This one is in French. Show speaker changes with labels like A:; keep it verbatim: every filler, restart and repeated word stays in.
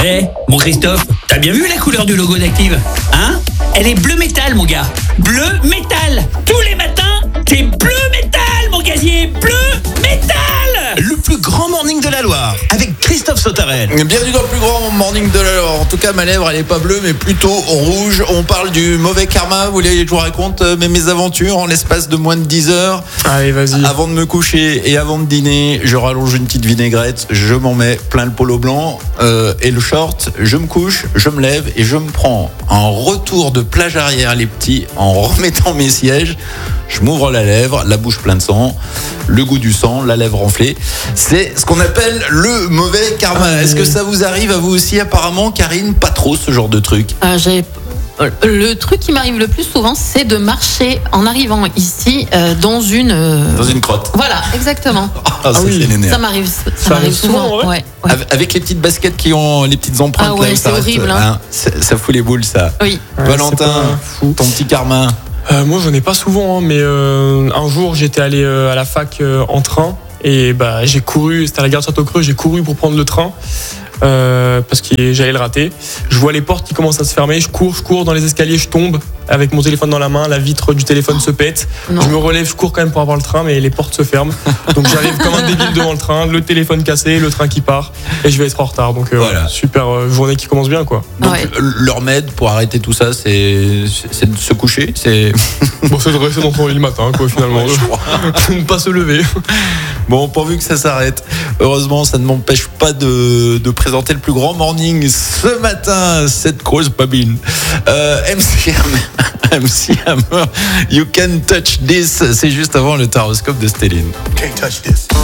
A: Eh, mon Christophe, t'as bien vu la couleur du logo d'Active? Hein? Elle est bleu métal, mon gars. Bleu métal. Tous les matins, c'est bleu métal, mon gazier. Bleu métal.
B: Le plus grand morning de la Loire, avec Christophe Sautarel.
C: Bienvenue dans le plus grand morning de la Loire. En tout cas, ma lèvre, elle est pas bleue, mais plutôt rouge. On parle du mauvais karma. Vous voulez que je vous raconte mes mésaventures en l'espace de moins de dix heures?
D: Allez, vas-y.
C: Avant de me coucher et avant de dîner, je rallonge une petite vinaigrette, je m'en mets plein le polo blanc euh, et le short. Je me couche, je me lève et je me prends un retour de plage arrière, les petits, en remettant mes sièges. Je m'ouvre la lèvre, la bouche pleine de sang, le goût du sang, la lèvre enflée. C'est ce qu'on appelle le mauvais karma.
D: Ah,
C: Est-ce
D: oui.
C: que ça vous arrive à vous aussi apparemment, Karine? Pas trop ce genre de truc.
E: Euh, j'ai- Le truc qui m'arrive le plus souvent, c'est de marcher en arrivant ici euh, dans une. euh,
C: Dans une crotte.
E: Voilà, exactement.
C: Ah, ça,
D: oui.
C: c'est les nerfs.
E: Ça m'arrive, ça
D: Ça
E: m'arrive
D: arrive souvent,
E: souvent.
D: ouais.
E: Ouais, ouais.
C: Avec- Avec les petites baskets qui ont les petites empreintes.
E: Ah ouais,
C: là, où ça
E: c'est
C: reste,
E: horrible, hein.
C: ça, ça fout les boules, ça.
E: Oui.
D: Ouais,
C: Valentin,
D: c'est pas fou.
C: ton petit karma.
D: Euh, moi, j'en ai pas souvent, hein, mais euh, un jour, j'étais allé euh, à la fac euh, en train et bah, j'ai couru. C'était à la gare de Château-Creux. J'ai couru pour prendre le train euh, parce que j'allais le rater. Je vois les portes qui commencent à se fermer. Je cours, je cours dans les escaliers, je tombe avec mon téléphone dans la main. La vitre du téléphone se pète.
E: Non.
D: Je me relève, je cours quand même pour avoir le train, mais les portes se ferment. Donc j'arrive comme un débile devant le train, le téléphone cassé, le train qui part et je vais être en retard. Donc euh,
C: Voilà.
D: super euh, journée qui commence bien, quoi.
C: Donc,
E: Ouais.
C: le remède pour arrêter tout ça, c'est, c'est de se coucher. C'est
D: Bon, c'est de rester dans son lit le matin, quoi, finalement.
C: Ouais, je crois.
D: Ne pas se lever.
C: Bon, pourvu que ça s'arrête. Heureusement, ça ne m'empêche pas de, de présenter le plus grand morning ce matin, cette grosse babine. Euh, M C Hammer, M C Hammer, You Can Touch This, c'est juste avant le taroscope de Stéline.
B: Can't touch this.